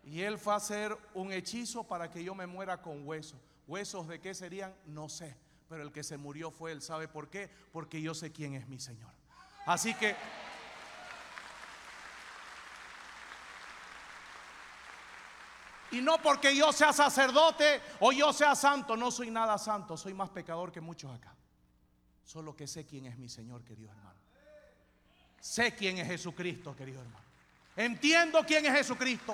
Y él fue a hacer un hechizo para que yo me muera con huesos. ¿Huesos de qué serían? No sé. Pero el que se murió fue él. ¿Sabe por qué? Porque yo sé quién es mi Señor. Así que y no porque yo sea sacerdote o yo sea santo. No soy nada santo. Soy más pecador que muchos acá. Solo que sé quién es mi Señor, querido hermano. Sé quién es Jesucristo, querido hermano. Entiendo quién es Jesucristo.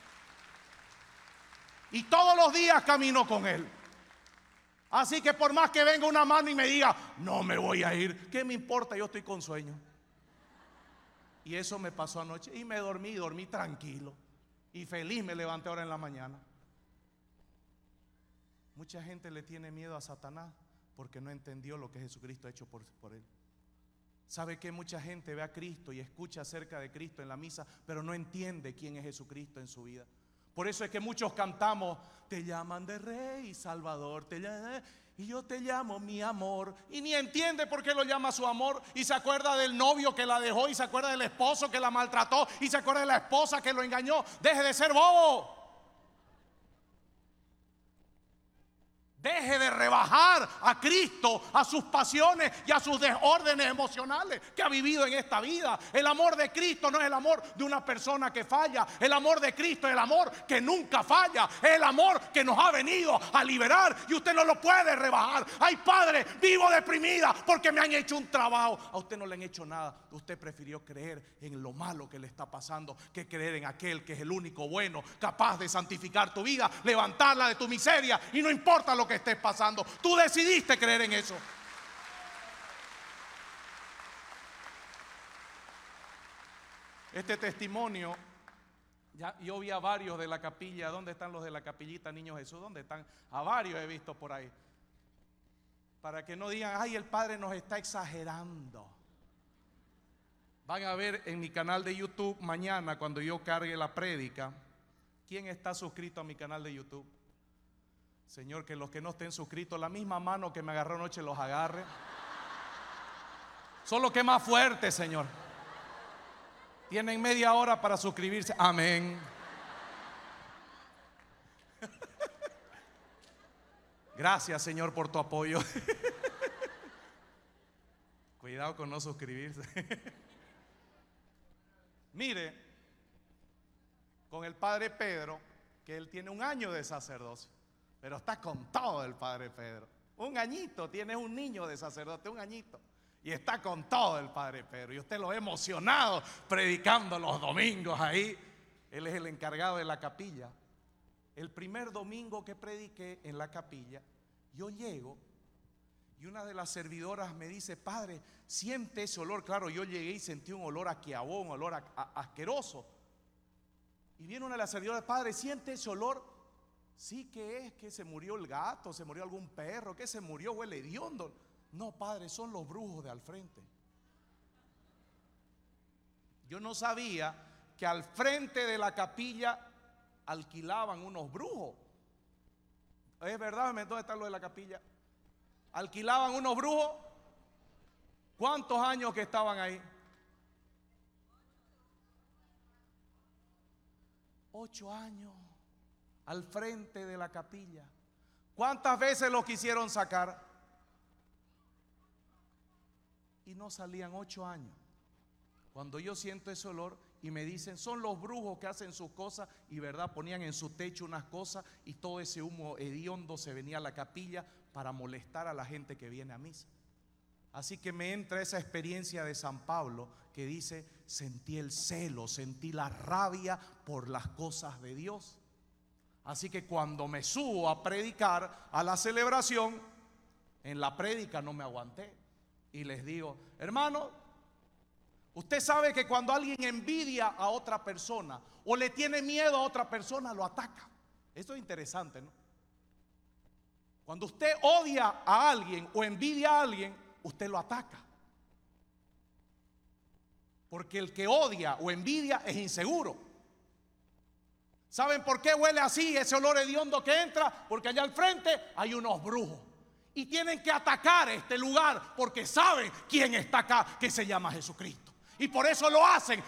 Y todos los días camino con Él. Así que por más que venga una mano y me diga, no me voy a ir, ¿qué me importa? Yo estoy con sueño. Y eso me pasó anoche. Y me dormí tranquilo. Y feliz me levanté ahora en la mañana. Mucha gente le tiene miedo a Satanás porque no entendió lo que Jesucristo ha hecho por él. ¿Sabe que mucha gente ve a Cristo y escucha acerca de Cristo en la misa, pero no entiende quién es Jesucristo en su vida? Por eso es que muchos cantamos, te llaman de Rey y Salvador, y yo te llamo mi amor. Y ni entiende por qué lo llama su amor. Y se acuerda del novio que la dejó, y se acuerda del esposo que la maltrató, y se acuerda de la esposa que lo engañó. Deje de ser bobo. Deje de rebajar a Cristo, a sus pasiones y a sus desórdenes emocionales que ha vivido en esta vida. El amor de Cristo no es el amor de una persona que falla. El amor de Cristo es el amor que nunca falla. Es el amor que nos ha venido a liberar y usted no lo puede rebajar. Ay, padre, vivo deprimida porque me han hecho un trabajo. A usted no le han hecho nada. Usted prefirió creer en lo malo que le está pasando que creer en aquel que es el único bueno, capaz de santificar tu vida, levantarla de tu miseria, y no importa lo que estés pasando. Tú decidiste creer en eso. Este testimonio, yo vi a varios de la capilla. ¿Dónde están los de la capillita Niño Jesús? ¿Dónde están? A varios he visto por ahí. Para que no digan, ay, el padre nos está exagerando. Van a ver en mi canal de YouTube mañana, cuando yo cargue la prédica. ¿Quién está suscrito a mi canal de YouTube? Señor, que los que no estén suscritos, la misma mano que me agarró anoche los agarre. Solo que más fuerte, Señor. Tienen media hora para suscribirse. Amén. Gracias, Señor, por tu apoyo. Cuidado con no suscribirse. Mire, con el padre Pedro, que él tiene 1 año de sacerdocio. Pero está con todo el padre Pedro. 1 añito, tiene un niño de sacerdote, 1 añito. Y está con todo el padre Pedro. Y usted lo ve emocionado predicando los domingos ahí. Él es el encargado de la capilla. El primer domingo que prediqué en la capilla, yo llego y una de las servidoras me dice, padre, siente ese olor. Claro, yo llegué y sentí un olor a quiabón, un olor asqueroso. Y viene una de las servidoras, padre, siente ese olor. Sí, ¿qué es? ¿Que se murió el gato? ¿Se murió algún perro? ¿Qué se murió? Huele hediondo. No, padre, son los brujos de al frente. Yo no sabía que al frente de la capilla alquilaban unos brujos. ¿Es verdad? ¿Dónde está lo de la capilla? ¿Alquilaban unos brujos? ¿Cuántos años que estaban ahí? 8 años. Al frente de la capilla. ¿Cuántas veces lo quisieron sacar? Y no salían 8 años. Cuando yo siento ese olor y me dicen, son los brujos que hacen sus cosas, y verdad, ponían en su techo unas cosas y todo ese humo hediondo se venía a la capilla para molestar a la gente que viene a misa. Así que me entra esa experiencia de San Pablo que dice, sentí el celo, sentí la rabia por las cosas de Dios. Así que cuando me subo a predicar a la celebración, en la prédica no me aguanté y les digo, hermano, usted sabe que cuando alguien envidia a otra persona o le tiene miedo a otra persona, lo ataca. Esto es interesante, ¿no? Cuando usted odia a alguien o envidia a alguien, usted lo ataca. Porque el que odia o envidia es inseguro. ¿Saben por qué huele así ese olor hediondo que entra? Porque allá al frente hay unos brujos y tienen que atacar este lugar porque saben quién está acá, que se llama Jesucristo. Y por eso lo hacen,